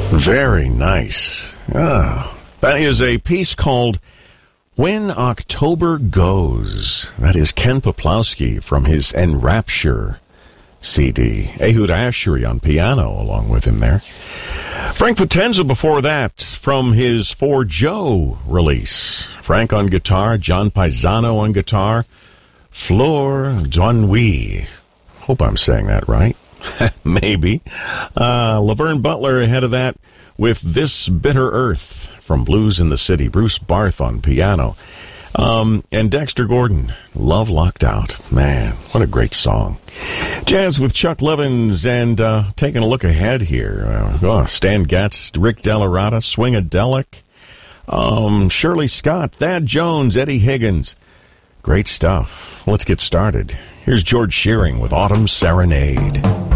Very nice. That is a piece called When October Goes. That is Ken Poplawski from his Enrapture CD. Ehud Ashuri on piano along with him there. Frank Potenza before that from his For Joe release. Frank on guitar, John Paisano on guitar, Fleur Duanouille. Hope I'm saying that right. Maybe. Laverne Butler ahead of that with This Bitter Earth from Blues in the City. Bruce Barth on piano. And Dexter Gordon, Love Locked Out. Man, what a great song. Jazz with Chuck Levins and taking a look ahead here. Stan Getz, Rick Delarada, Swingadelic, Shirley Scott, Thad Jones, Eddie Higgins. Great stuff. Let's get started. Here's George Shearing with Autumn Serenade.